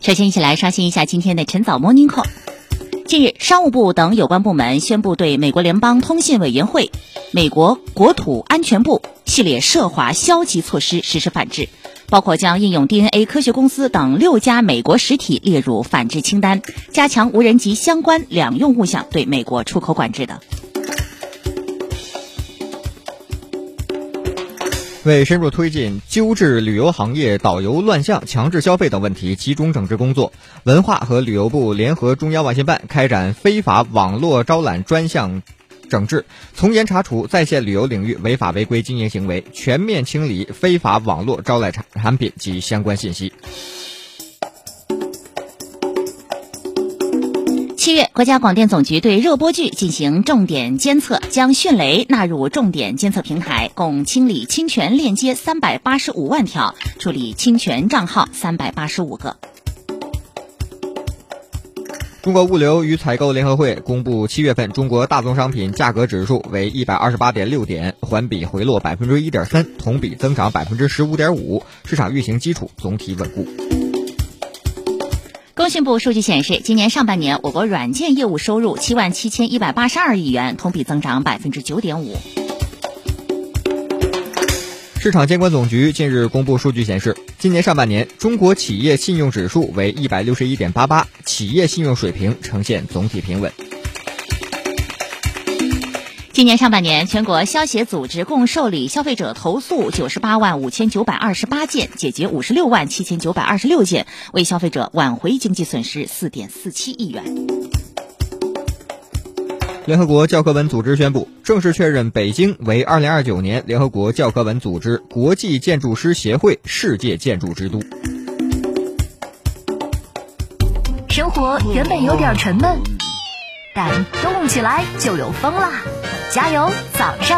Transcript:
首先一起来刷新一下今天的晨早 Morning Call。近日，商务部等有关部门宣布对美国联邦通信委员会、美国国土安全部系列涉华消极措施实施反制，包括将应用 DNA 科学公司等6家美国实体列入反制清单，加强无人机相关两用物项对美国出口管制的。 为深入推进纠治旅游行业导游乱象、强制消费等问题集中整治工作，文化和旅游部联合中央外信办开展非法网络招揽专项整治，从严查处在线旅游领域违法违规经营行为，全面清理非法网络招揽产品及相关信息。 7月，国家广电总局对热播剧进行重点监测，将迅雷纳入重点监测平台，共清理侵权链接385万条，处理侵权账号385个。 中国物流与采购联合会公布7月份中国大宗商品价格指数为 128.6 点，环比回落 1.3%， 同比增长 15.5%， 市场运行基础总体稳固。 工信部数据显示，今年上半年我国软件业务收入77182亿元，同比增长 9.5%。 市场监管总局近日公布数据显示，今年上半年中国企业信用指数为 161.88， 企业信用水平呈现总体平稳。 今年上半年，全国消协组织共受理消费者投诉98万5928件，解决56万7926件，为消费者挽回经济损失4.47亿元。 联合国教科文组织宣布，正式确认北京为2029年联合国教科文组织国际建筑师协会世界建筑之都。 生活原本有点沉闷，但动起来就有风啦！加油，早上